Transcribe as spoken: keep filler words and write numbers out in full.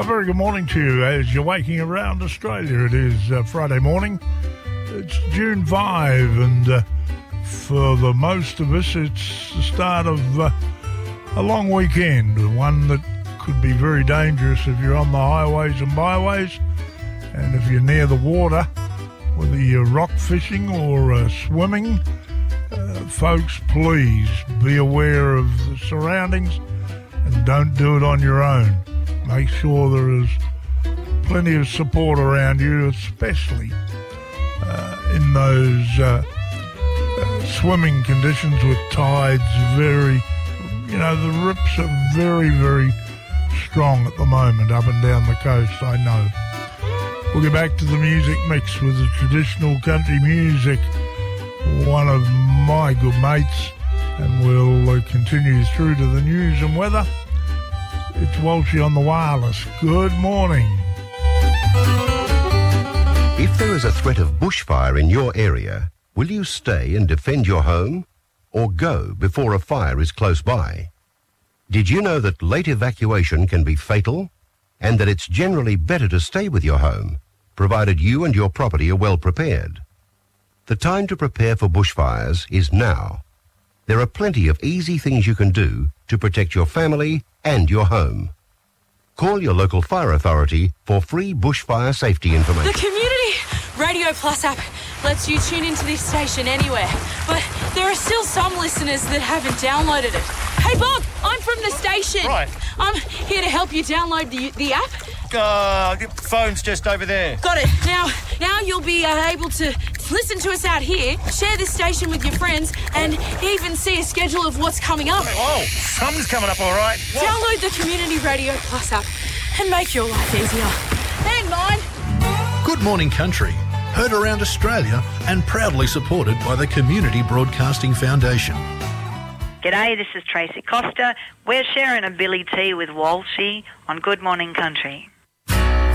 very good morning to you as you're waking around Australia. It is uh, Friday morning. It's June fifth, and uh, for the most of us, it's the start of uh, a long weekend, one that could be very dangerous if you're on the highways and byways, and if you're near the water, whether you're rock fishing or uh, swimming. Uh, folks, please be aware of the surroundings and don't do it on your own. Make sure there is plenty of support around you, especially uh, in those uh, uh, swimming conditions with tides very, you know, the rips are very, very strong at the moment up and down the coast, I know. We'll get back to the music mix with the traditional country music, one of my good mates, and we'll uh, continue through to the news and weather. It's Walshy on the wireless. Good morning. If there is a threat of bushfire in your area, will you stay and defend your home or go before a fire is close by? Did you know that late evacuation can be fatal and that it's generally better to stay with your home, provided you and your property are well prepared? The time to prepare for bushfires is now. There are plenty of easy things you can do to protect your family and your home. Call your local fire authority for free bushfire safety information. The Community Radio Plus app lets you tune into this station anywhere, but there are still some listeners that haven't downloaded it. Hey Bob, I'm from the station. Right. I'm here to help you download the the app. Uh, the phone's just over there. Got it. Now, now you'll be uh, able to listen to us out here, share this station with your friends, and even see a schedule of what's coming up. Oh, something's coming up, all right. What? Download the Community Radio Plus app and make your life easier. And mine. Good Morning Country, heard around Australia and proudly supported by the Community Broadcasting Foundation. G'day, this is Tracy Costa. We're sharing a Billy T with Walshy on Good Morning Country.